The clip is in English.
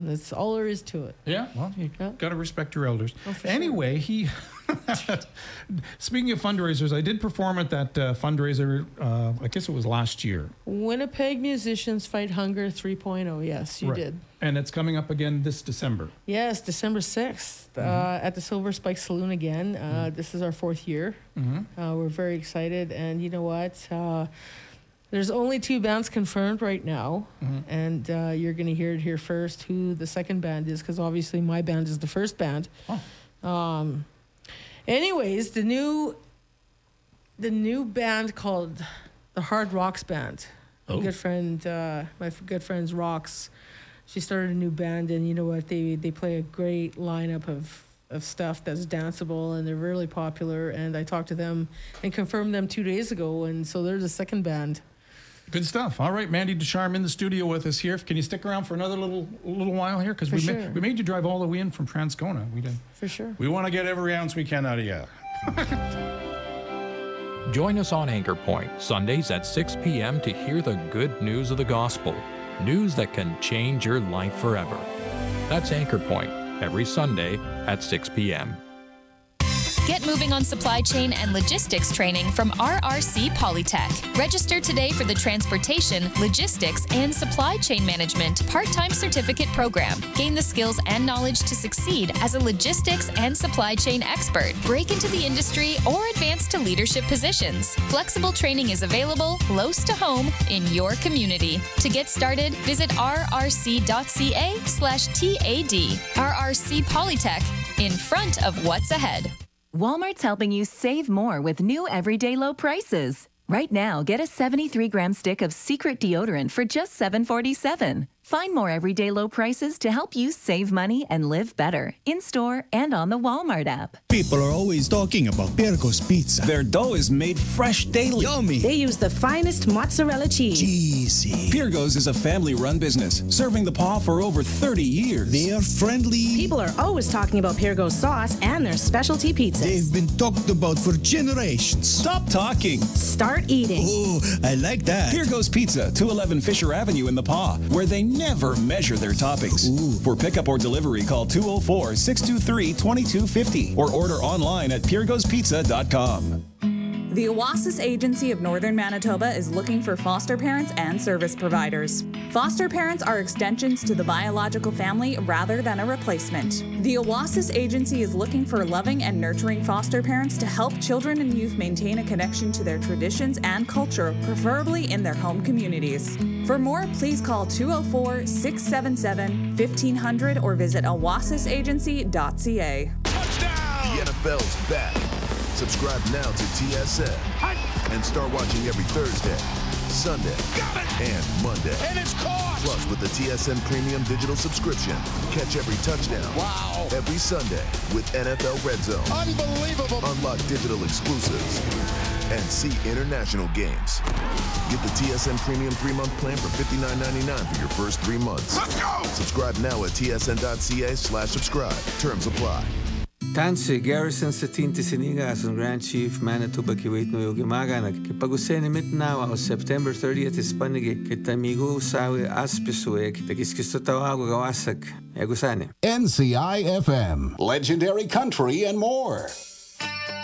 That's all there is to it. Yeah, well, you got to respect your elders. Oh, for anyway, speaking of fundraisers, I did perform at that fundraiser, I guess it was last year. Winnipeg Musicians Fight Hunger 3.0. Yes, you did. And it's coming up again this December. Yes, December 6th at the Silver Spike Saloon again. This is our 4th year. We're very excited. And you know what? There's only 2 bands confirmed right now, and you're going to hear it here first who the second band is, because obviously my band is the first band. Anyways, the new band called the Hard Rocks Band. My good friend's Rocks. She started a new band, and you know what? They play a great lineup of stuff that's danceable, and they're really popular. And I talked to them and confirmed them 2 days ago, and so they're the second band. Good stuff. All right, Mandy Ducharme in the studio with us here. Can you stick around for another little while here? Because we made you drive all the way in from Transcona. We did. For sure. We want to get every ounce we can out of you. Join us on Anchor Point, Sundays at 6 p.m. to hear the good news of the gospel. News that can change your life forever. That's Anchor Point, every Sunday at 6 p.m. Get moving on supply chain and logistics training from RRC Polytech. Register today for the Transportation, Logistics, and Supply Chain Management part-time certificate program. Gain the skills and knowledge to succeed as a logistics and supply chain expert. Break into the industry or advance to leadership positions. Flexible training is available close to home in your community. To get started, visit rrc.ca/TAD. RRC Polytech, in front of what's ahead. Walmart's helping you save more with new everyday low prices. Right now, get a 73-gram stick of Secret deodorant for just $7.47. Find more everyday low prices to help you save money and live better in-store and on the Walmart app. People are always talking about Pirgo's Pizza. Their dough is made fresh daily. Yummy. They use the finest mozzarella cheese. Cheesy. Pirgo's is a family-run business, serving the paw for over 30 years. They are friendly. People are always talking about Pirgo's sauce and their specialty pizzas. They've been talked about for generations. Stop talking. Start eating. Oh, I like that. Pirgo's Pizza, 211 Fisher Avenue in the Paw, where they never measure their toppings. Ooh. For pickup or delivery, call 204-623-2250 or order online at pirgospizza.com. The Oasis Agency of Northern Manitoba is looking for foster parents and service providers. Foster parents are extensions to the biological family rather than a replacement. The Oasis Agency is looking for loving and nurturing foster parents to help children and youth maintain a connection to their traditions and culture, preferably in their home communities. For more, please call 204-677-1500 or visit oasisagency.ca. Touchdown! The NFL's back. Subscribe now to TSN and start watching every Thursday, Sunday, and Monday. And it's caught! Plus, with the TSN Premium Digital subscription, catch every touchdown. Wow! Every Sunday with NFL Red Zone. Unbelievable! Unlock digital exclusives and see international games. Get the TSN Premium 3-month plan for $59.99 for your first 3 months. Let's go! Subscribe now at tsn.ca/subscribe. Terms apply. Tansi Garrison sa Tinti Sinigas ang Grand Chief Manitoba Kiwait mo yung gimaga nagkipag-usen imit nawa o September 30th is panigi kita migo sawi aspisuwe kita kiskisto tawago gawasak egusane NCI FM, Legendary Country and more.